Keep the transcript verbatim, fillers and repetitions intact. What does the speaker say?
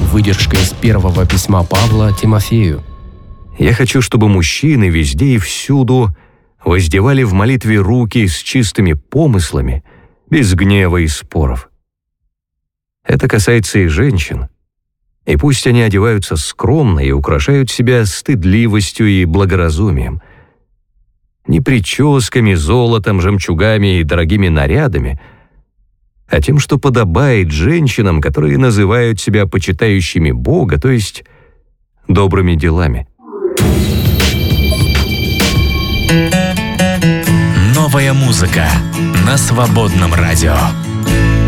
выдержка из первого письма Павла Тимофею. Я хочу, чтобы мужчины везде и всюду воздевали в молитве руки с чистыми помыслами, без гнева и споров. Это касается и женщин. И пусть они одеваются скромно и украшают себя стыдливостью и благоразумием. Не прическами, золотом, жемчугами и дорогими нарядами, а тем, что подобает женщинам, которые называют себя почитающими Бога, то есть добрыми делами. Новая музыка на Свободном радио.